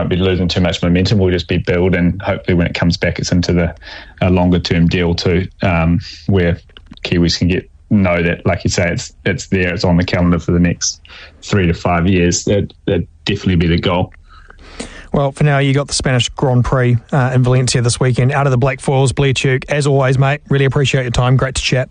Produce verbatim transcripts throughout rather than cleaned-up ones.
won't be losing too much momentum. We'll just be building. Hopefully when it comes back, it's into the a longer term deal too, um, where Kiwis can get know that, like you say, it's it's there, it's on the calendar for the next three to five years. That that'd definitely be the goal. Well, for now, you got the Spanish Grand Prix uh, in Valencia this weekend. Out of the Black Foils, Blair Tuke, as always, mate, really appreciate your time. Great to chat.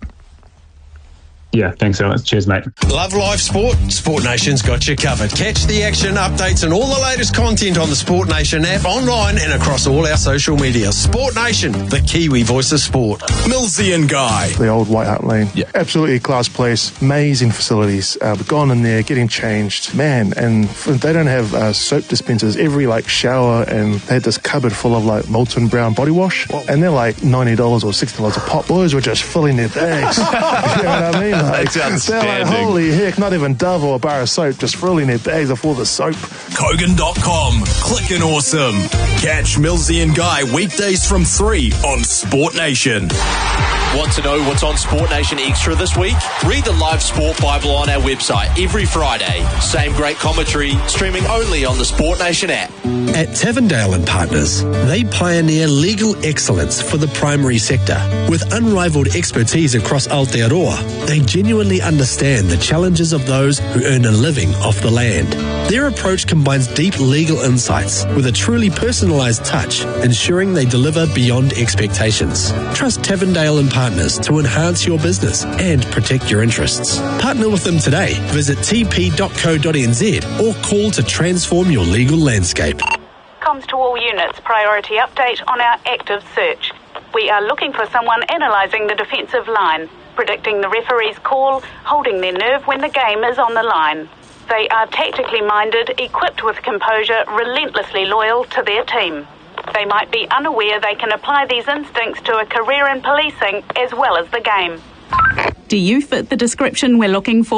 Yeah, thanks, Alex. Cheers, mate. Love live sport? Sport Nation's got you covered. Catch the action, updates and all the latest content on the Sport Nation app, online and across all our social media. Sport Nation, the Kiwi voice of sport. Millsy and Guy. The old White Hart Lane. Yeah. Absolutely a class place. Amazing facilities. Uh, we've gone in there, getting changed. Man, and they don't have uh, soap dispensers. Every, like, shower, and they had this cupboard full of, like, Molton Brown body wash. Whoa. And they're, like, ninety dollars or sixty dollars a pop. Boys were just filling their bags. You know what I mean? Like, That's they're like, holy heck, not even Dove or a bar of soap, just filling their bags of all the soap. Kogan dot com. Clickin' awesome. Catch Millsy and Guy weekdays from three on Sport Nation. Want to know what's on Sport Nation Extra this week? Read the Live Sport Bible on our website every Friday. Same great commentary, streaming only on the Sport Nation app. At Tavendale and Partners, they pioneer legal excellence for the primary sector. With unrivaled expertise across Aotearoa, they genuinely understand the challenges of those who earn a living off the land. Their approach combines deep legal insights with a truly personalised touch, ensuring they deliver beyond expectations. Trust Tavendale and Partners to enhance your business and protect your interests. Partner with them today. Visit t p dot co dot n z or call to transform your legal landscape. Comms to all units, priority update on our active search. We are looking for someone analysing the defensive line, predicting the referee's call, holding their nerve when the game is on the line. They are tactically minded, equipped with composure, relentlessly loyal to their team. They might be unaware they can apply these instincts to a career in policing as well as the game. Do you fit the description we're looking for?